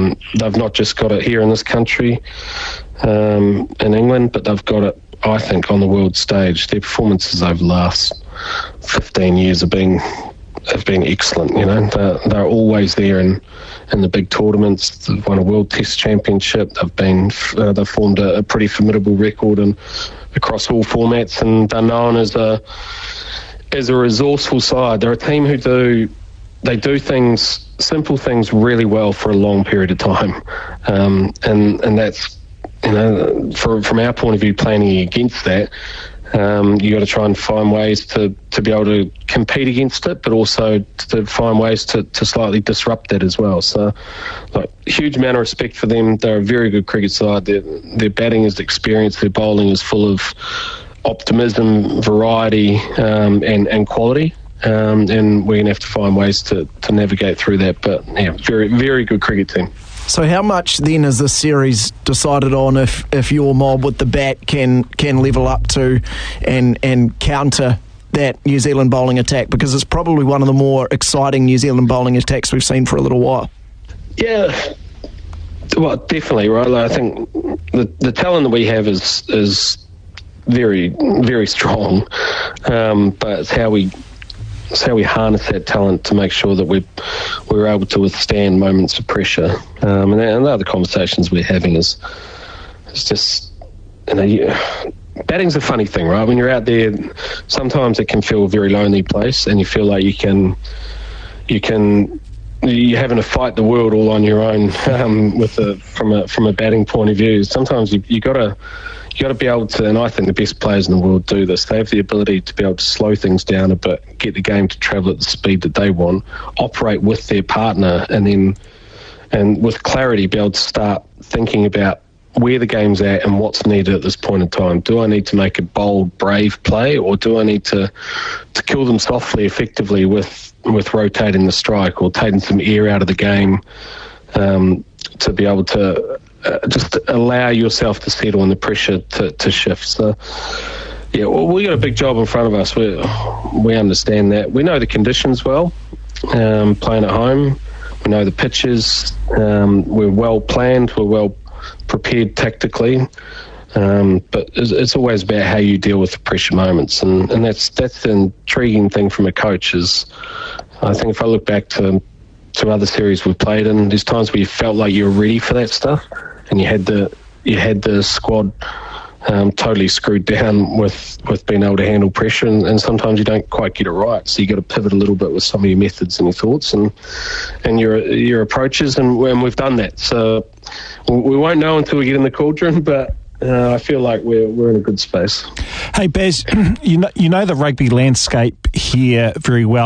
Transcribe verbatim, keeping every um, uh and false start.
Um, they've not just got it here in this country, um, in England, but they've got it, I think, on the world stage. Their performances over the last fifteen years have been have been excellent. You know, they're, they're always there in, in the big tournaments. They've won a World Test Championship. They've been uh, they've formed a, a pretty formidable record and across all formats, and they're known as a as a resourceful side. They're a team who do they do things, simple things, really well for a long period of time, um, and and that's, you know, for, from our point of view, planning against that. Um, you got to try and find ways to, to be able to compete against it, but also to find ways to, to slightly disrupt that as well. So, like, huge amount of respect for them. They're a very good cricket side. Their, their batting is experienced. Their bowling is full of optimism, variety, um, and, and quality. Um, and we're going to have to find ways to, to navigate through that. But, yeah, very, very good cricket team. So how much then is this series decided on if, if your mob with the bat can can level up to and and counter that New Zealand bowling attack? Because it's probably one of the more exciting New Zealand bowling attacks we've seen for a little while. Yeah, well, definitely, right? Like, I think the the talent that we have is is very, very strong, um, but it's how we It's how we harness that talent to make sure that we're, we're able to withstand moments of pressure. Um, and, and the other conversations we're having is, it's just, you know, you, batting's a funny thing, right? When you're out there, sometimes it can feel a very lonely place, and you feel like you can, you can, you're having to fight the world all on your own, um, with a, from a from a batting point of view. Sometimes you you gotta. You got to be able to, and I think the best players in the world do this. They have the ability to be able to slow things down a bit, get the game to travel at the speed that they want, operate with their partner, and then, and with clarity, be able to start thinking about where the game's at and what's needed at this point in time. Do I need to make a bold, brave play, or do I need to to kill them softly, effectively with with rotating the strike or taking some air out of the game, um, to be able to Uh, just allow yourself to settle and the pressure to, to shift. So, yeah, well, we got a big job in front of us. We we understand that. We know the conditions well, um, playing at home. We know the pitches. Um, we're well planned. We're well prepared tactically. Um, but it's, it's always about how you deal with the pressure moments, and, and that's that's the intriguing thing from a coach. Is, I think if I look back to to other series we've played in, there's times where you felt like you were ready for that stuff, and you had the you had the squad um, totally screwed down with, with being able to handle pressure, and, and sometimes you don't quite get it right. So you got to pivot a little bit with some of your methods and your thoughts and and your your approaches, and, and we've done that. So we won't know until we get in the cauldron, but uh, I feel like we're we're in a good space. Hey Baz, you know you know the rugby landscape here very well.